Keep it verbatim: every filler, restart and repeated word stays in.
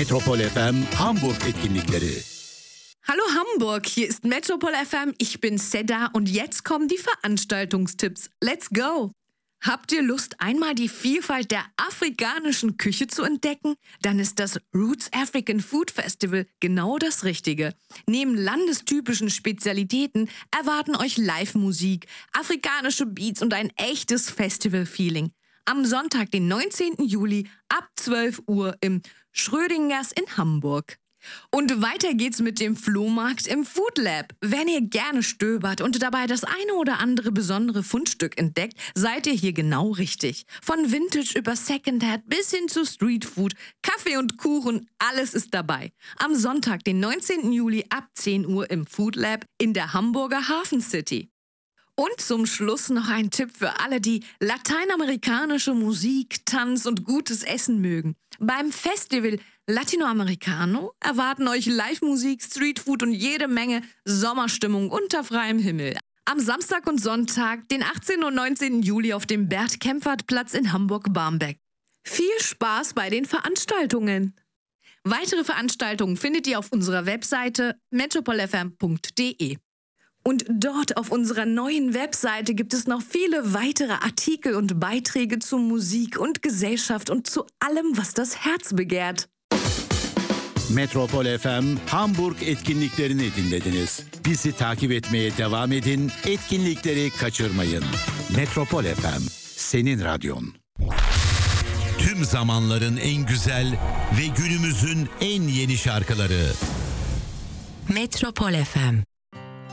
Metropol F M Hamburg etkinlikleri. Hallo Hamburg, hier ist Metropol F M, ich bin Seda und jetzt kommen die Veranstaltungstipps. Let's go! Habt ihr Lust, einmal die Vielfalt der afrikanischen Küche zu entdecken? Dann ist das Roots African Food Festival genau das Richtige. Neben landestypischen Spezialitäten erwarten euch Live-Musik, afrikanische Beats und ein echtes Festival-Feeling. Am Sonntag, den neunzehnten Juli ab zwölf Uhr im Schrödingers in Hamburg. Und weiter geht's mit dem Flohmarkt im Food Lab. Wenn ihr gerne stöbert und dabei das eine oder andere besondere Fundstück entdeckt, seid ihr hier genau richtig. Von Vintage über Secondhand bis hin zu Streetfood, Kaffee und Kuchen, alles ist dabei. Am Sonntag, den neunzehnten Juli ab zehn Uhr im Food Lab in der Hamburger Hafen City. Und zum Schluss noch ein Tipp für alle, die lateinamerikanische Musik, Tanz und gutes Essen mögen. Beim Festival Latinoamericano erwarten euch Live-Musik, Streetfood und jede Menge Sommerstimmung unter freiem Himmel. Am Samstag und Sonntag, den achtzehnten und neunzehnten Juli auf dem Bert-Kempfert-Platz in Hamburg-Barmbek. Viel Spaß bei den Veranstaltungen! Weitere Veranstaltungen findet ihr auf unserer Webseite metropol f m punkt d e. Und dort auf unserer neuen Webseite gibt es noch viele weitere Artikel und Beiträge zu Musik und Gesellschaft und zu allem, was das Herz begehrt. Metropol F M Hamburg etkinliklerini dinlediniz. Bizi takip etmeye devam edin, etkinlikleri kaçırmayın. Metropol F M, senin radyon. Tüm zamanların en güzel ve günümüzün en yeni şarkıları. Metropol F M.